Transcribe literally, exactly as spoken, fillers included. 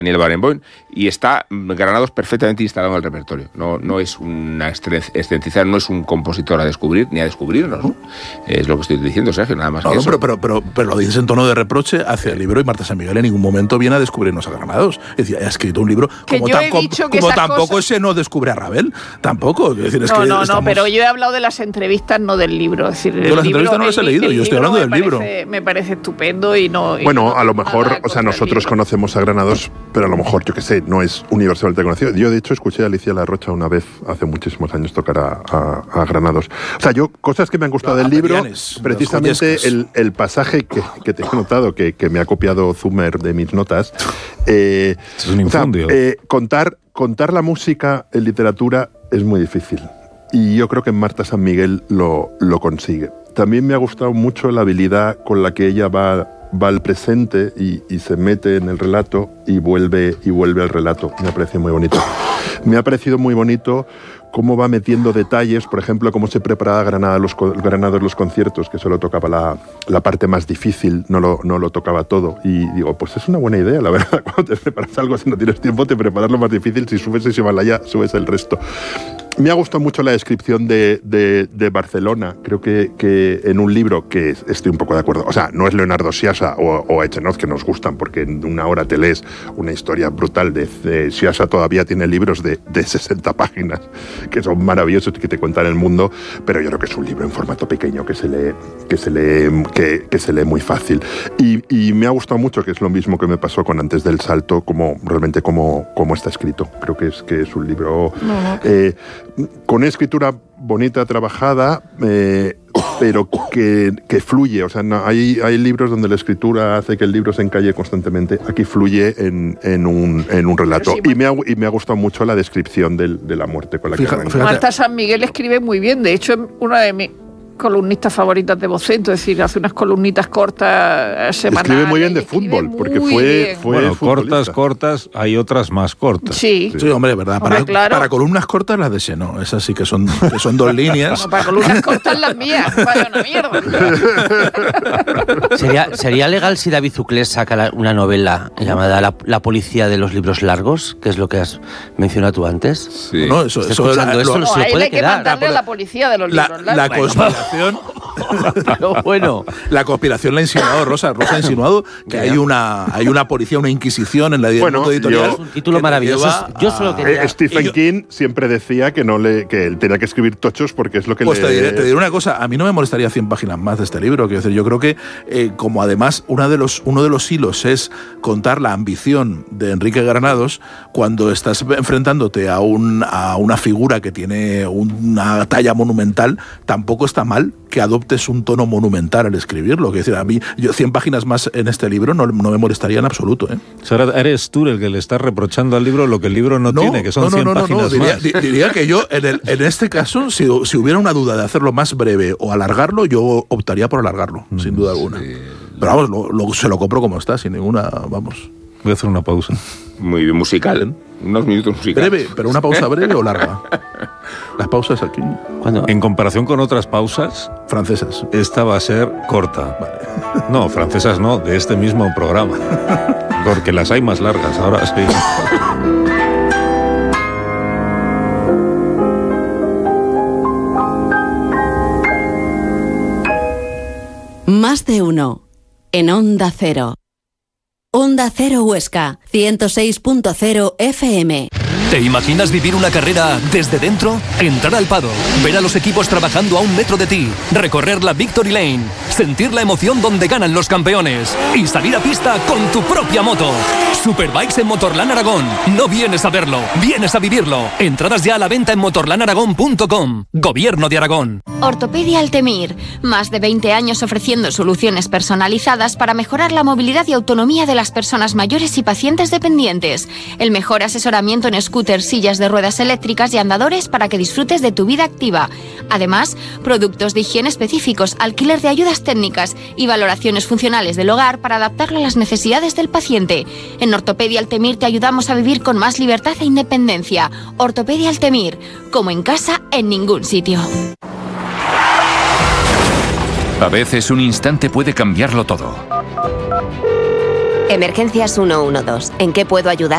Daniel Barenboim, y está Granados perfectamente instalado en el repertorio. No, no es una excentricidad, no es un compositor a descubrir, ni a descubrirnos, ¿no? Es lo que estoy diciendo, Sergio, nada más no, que no, eso. Pero, pero, pero, pero lo dices en tono de reproche hacia el libro, y Marta San Miguel en ningún momento viene a descubrirnos a Granados. Es decir, ha escrito un libro que como, yo tan, he como, dicho que como tampoco cosas... ese no descubre a Ravel, tampoco. Es decir, es no, que no, estamos... no, pero yo he hablado de las entrevistas, no del libro. Es decir, yo el las libro, entrevistas no las he el, leído, el yo estoy hablando del parece, libro. Me parece estupendo y no... Y bueno, no a lo mejor, o sea, nosotros conocemos a Granados, pero a lo mejor, yo qué sé, no es universalmente conocido. Yo, de hecho, escuché a Alicia La Rocha una vez, hace muchísimos años, tocar a, a, a Granados. O sea, yo, cosas que me han gustado no, del libro, Perianes, precisamente el, el pasaje que, que te he notado, que, que me ha copiado Zumer de mis notas. Eh, es un infundio. O sea, eh, contar, contar la música en literatura es muy difícil. Y yo creo que Marta San Miguel lo, lo consigue. También me ha gustado mucho la habilidad con la que ella va... va al presente y, y se mete en el relato y vuelve, y vuelve al relato. Me ha parecido muy bonito. Me ha parecido muy bonito cómo va metiendo detalles, por ejemplo, cómo se preparaba Granada los, Granados los conciertos, que solo tocaba la, la parte más difícil, no lo, no lo tocaba todo. Y digo, pues es una buena idea, la verdad. Cuando te preparas algo, si no tienes tiempo, te preparas lo más difícil. Si subes ese Himalaya, subes el resto. Me ha gustado mucho la descripción de, de, de Barcelona. Creo que, que en un libro que estoy un poco de acuerdo. O sea, no es Leonardo Sciascia o, o Echenoz, que nos gustan, porque en una hora te lees una historia brutal de, de Sciascia. Todavía tiene libros de, de sesenta páginas que son maravillosos y que te cuentan el mundo, pero yo creo que es un libro en formato pequeño que se lee, que se lee, que, que se lee muy fácil. Y, y me ha gustado mucho, que es lo mismo que me pasó con Antes del Salto, como realmente como, como está escrito. Creo que es, que es un libro... No. Eh, con escritura bonita, trabajada, eh, pero que, que fluye. O sea, no, hay, hay libros donde la escritura hace que el libro se encalle constantemente. Aquí fluye en, en, un, en un relato. Sí, y, me ha, y me ha gustado mucho la descripción del, de la muerte con la fíjate, que arranca. Marta San Miguel escribe muy bien. De hecho, es una de mis columnistas favoritas de Vocento, es decir, hace unas columnitas cortas semanales. Escribe muy bien de fútbol, porque fue, fue bueno, cortas, cortas, hay otras más cortas. Sí, sí, hombre, verdad. Para, hombre, claro. Para columnas cortas las de Seno, esas sí que son, que son dos líneas. No, para columnas cortas las mías, vaya una mierda. ¿Sería, ¿Sería legal si David Zuclés saca una novela llamada La, la policía de los libros largos, que es lo que has mencionado tú antes? Sí. No, eso, eso la, esto, no, se lo puede hay que mandarle a la policía de los la, libros largos. La conspiración... Pero bueno, la conspiración la ha insinuado Rosa. Rosa ha insinuado que hay una, hay una policía, una inquisición en la bueno, editorial. Es un título maravilloso. Yo solo quería... eh, Stephen yo, King siempre decía que no le que él tenía que escribir tochos porque es lo que pues le... Pues te diré, te diré una cosa. A mí no me molestaría cien páginas más de este libro. Quiero decir, yo creo que eh, como además una de los, uno de los hilos es contar la ambición de Enrique Granados, cuando estás enfrentándote a, un, a una figura que tiene una talla monumental, tampoco está mal que adoptes un tono monumental al escribirlo. Es decir, a mí, yo cien páginas más en este libro no, no me molestaría en absoluto. ¿eh? O sea, ahora eres tú el que le estás reprochando al libro lo que el libro no, no tiene, que son no, no, cien no, no, páginas no, diría, más. Di, diría que yo, en, el, en este caso, si, si hubiera una duda de hacerlo más breve o alargarlo, yo optaría por alargarlo, mm, sin duda alguna. Sí. Pero vamos, lo, lo, se lo compro como está, sin ninguna, vamos... Voy a hacer una pausa. Muy musical, ¿eh? Unos minutos musicales. Breve, pero una pausa breve o larga. Las pausas aquí. ¿Cuándo? En comparación con otras pausas... Francesas. Esta va a ser corta. Vale. No, francesas no, de este mismo programa. Porque las hay más largas, ahora sí. Más de uno. En Onda Cero. Onda Cero Huesca, ciento seis punto cero F M. ¿Te imaginas vivir una carrera desde dentro? Entrar al paddock, ver a los equipos trabajando a un metro de ti, recorrer la Victory Lane, sentir la emoción donde ganan los campeones y salir a pista con tu propia moto. Superbikes en Motorland Aragón. No vienes a verlo, vienes a vivirlo. Entradas ya a la venta en motorland aragón punto com. Gobierno de Aragón. Ortopedia Altemir. Más de veinte años ofreciendo soluciones personalizadas para mejorar la movilidad y autonomía de las personas mayores y pacientes dependientes. El mejor asesoramiento en scooters, sillas de ruedas eléctricas y andadores para que disfrutes de tu vida activa. Además, productos de higiene específicos, alquiler de ayudas técnicas y valoraciones funcionales del hogar para adaptarlo a las necesidades del paciente. En Ortopedia Altemir te ayudamos a vivir con más libertad e independencia. Ortopedia Altemir, como en casa, en ningún sitio. A veces un instante puede cambiarlo todo. Emergencias ciento doce. ¿En qué puedo ayudar?